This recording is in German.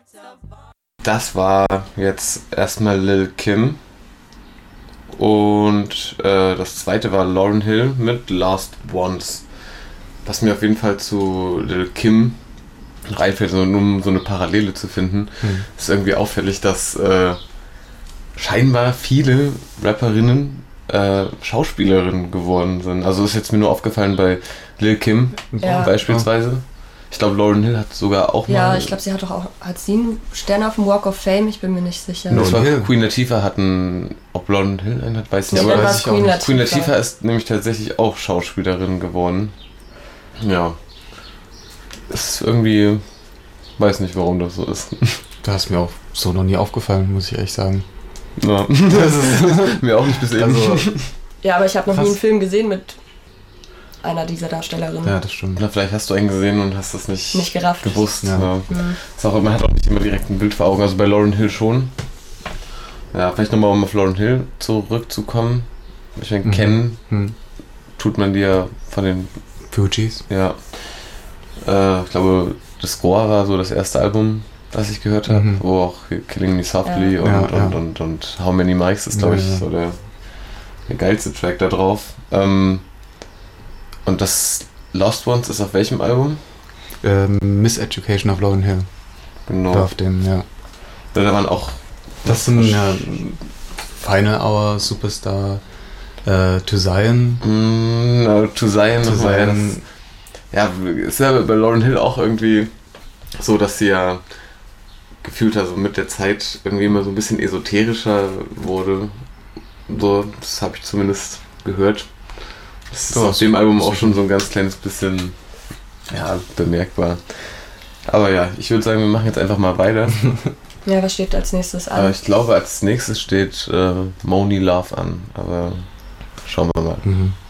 Das war jetzt erstmal Lil Kim. Und das zweite war Lauryn Hill mit Last Ones. Was mir auf jeden Fall zu Lil Kim reinfällt, um so eine Parallele zu finden, ist irgendwie auffällig, dass scheinbar viele Rapperinnen Schauspielerinnen geworden sind. Also ist jetzt mir nur aufgefallen bei Lil Kim beispielsweise. Ich glaube, Lauryn Hill hat sogar auch mal... Ja, ich glaube, sie hat doch auch... Hat sie einen Stern auf dem Walk of Fame? Ich bin mir nicht sicher. Das war Queen Latifah hatten... Ob Lauryn Hill einen hat, weiß ich nicht. Aber Queen Latifah ist nämlich tatsächlich auch Schauspielerin geworden. Ja. Ist irgendwie... Weiß nicht, warum das so ist. Das ist mir auch so noch nie aufgefallen, muss ich ehrlich sagen. Ja, das ist mir auch nicht bis eben. Also, ja, aber ich habe noch nie einen Film gesehen mit einer dieser Darstellerinnen. Ja, das stimmt. Na, vielleicht hast du einen gesehen und hast das nicht gerafft. Gewusst. Ja. Mhm. Ist auch, man hat auch nicht immer direkt ein Bild vor Augen. Also bei Lauryn Hill schon. Ja, vielleicht nochmal, um auf Lauryn Hill zurückzukommen. Ich meine, kennen tut man die ja von den Fugees. Ja. Ich glaube, The Score war so das erste Album, das ich gehört habe, wo auch Killing Me Softly und How Many Mics ist, glaube ich, so der geilste Track da drauf. Und das Lost Ones ist auf welchem Album? Miseducation of Lauryn Hill. Genau. Auf dem, ja. Da waren auch... Das sind Final Hour, Superstar, To Zion. To Zion. Ja, ist ja bei Lauryn Hill auch irgendwie so, dass sie ja gefühlt also mit der Zeit irgendwie immer so ein bisschen esoterischer wurde. So, das habe ich zumindest gehört. Das ist auf dem Album auch schon so ein ganz kleines bisschen bemerkbar. Aber ja, ich würde sagen, wir machen jetzt einfach mal weiter. Ja, was steht als nächstes an? Ich glaube, als nächstes steht Money Love an. Aber schauen wir mal.